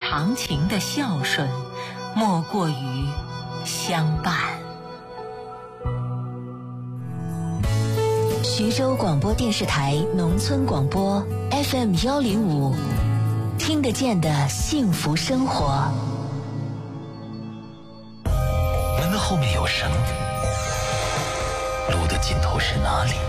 长情的孝顺，莫过于相伴。 徐州广播电视台农村广播 FM105，听得见的幸福生活。 门的后面有绳，路的尽头是哪里？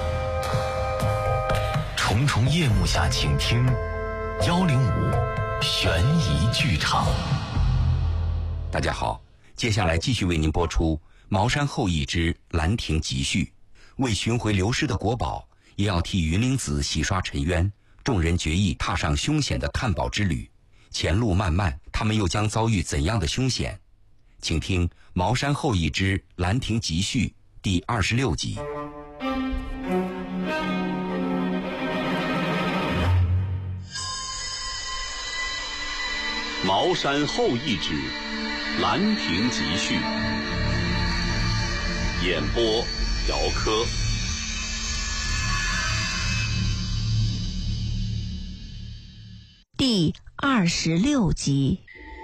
重重夜幕下，请听105悬疑剧场。 大家好，接下来继续为您播出《茅山后裔之兰亭集序》。为寻回流失的国宝，也要替云灵子洗刷尘冤，众人决意踏上凶险的探宝之旅。前路漫漫，他们又将遭遇怎样的凶险？请听《茅山后裔之兰亭集序》第26集。 茅山后裔之兰亭集序，演播姚科。 第26集。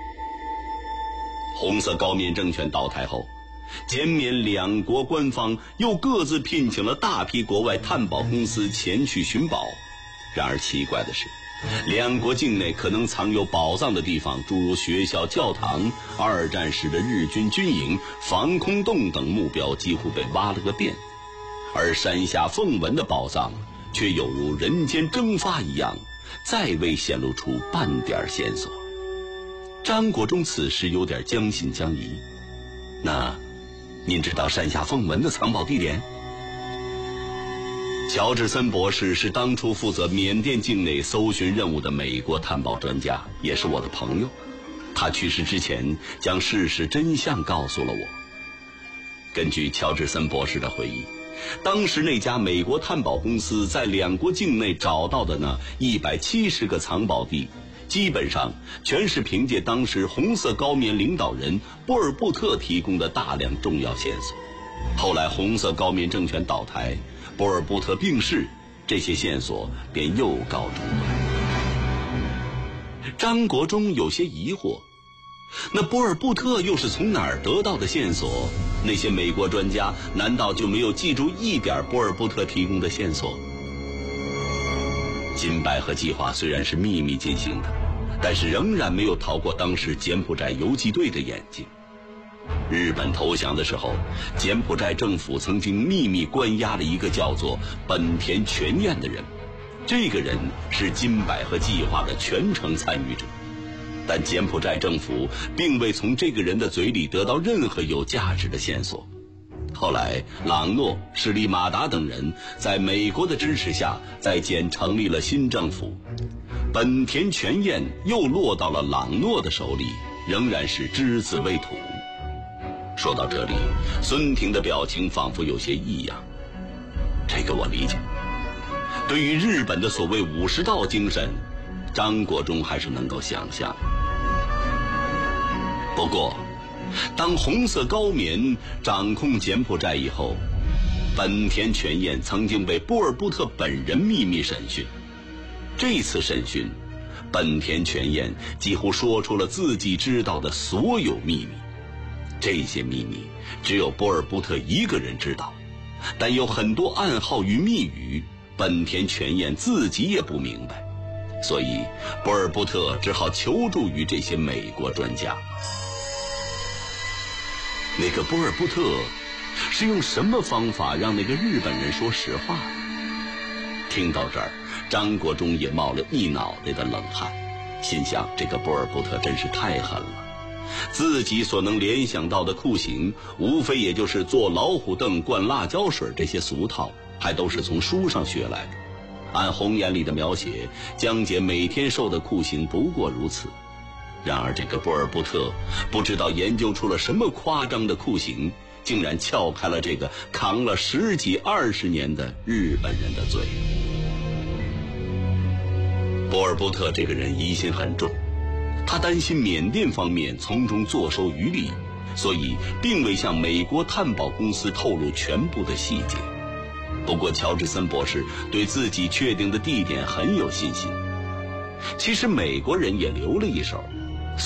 红色高棉政权倒台后，柬缅两国官方又各自聘请了大批国外探宝公司前去寻宝。然而奇怪的是，两国境内可能藏有宝藏的地方，诸如学校、教堂、二战时的日军军营、防空洞等目标几乎被挖了个遍，而山下凤纹的宝藏却有如人间蒸发一样，再未显露出半点线索。张国忠此时有点将信将疑。那您知道山下凤纹的藏宝地点？乔治森博士是当初负责缅甸境内搜寻任务的美国探宝专家，也是我的朋友。他去世之前将事实真相告诉了我。根据乔治森博士的回忆，当时那家美国探宝公司在两国境内找到的那170个藏宝地，基本上全是凭借当时红色高棉领导人波尔布特提供的大量重要线索。后来红色高棉政权倒台，波尔布特病逝，这些线索便又告终了。张国忠有些疑惑，那波尔布特又是从哪儿得到的线索？那些美国专家难道就没有记住一点波尔布特提供的线索？金白河计划虽然是秘密进行的，但是仍然没有逃过当时柬埔寨游击队的眼睛。日本投降的时候，柬埔寨政府曾经秘密关押了一个叫做本田全彦的人，这个人是金百合计划的全程参与者，但柬埔寨政府并未从这个人的嘴里得到任何有价值的线索。后来朗诺、施里马达等人在美国的支持下，在柬成立了新政府，本田全彦又落到了朗诺的手里，仍然是只字未吐。说到这里，孙婷的表情仿佛有些异样。这个我理解，对于日本的所谓武士道精神，张国忠还是能够想象。不过当红色高棉掌控柬埔寨以后，本田全彦曾经被波尔布特本人秘密审讯。这次审讯，本田全彦几乎说出了自己知道的所有秘密。这些秘密只有波尔布特一个人知道，但有很多暗号与密语，本田全彦自己也不明白，所以波尔布特只好求助于这些美国专家。那个波尔布特是用什么方法让那个日本人说实话？听到这儿，张国忠也冒了一脑袋的冷汗，心想这个波尔布特真是太狠了。自己所能联想到的酷刑，无非也就是坐老虎凳、灌辣椒水这些俗套，还都是从书上学来的。按红眼里的描写，江姐每天受的酷刑不过如此。然而这个波尔布特不知道研究出了什么夸张的酷刑，竟然撬开了这个扛了10几20年的日本人的嘴。波尔布特这个人疑心很重，他担心缅甸方面从中坐收渔利，所以并未向美国探宝公司透露全部的细节。不过乔治森博士对自己确定的地点很有信心。其实美国人也留了一手，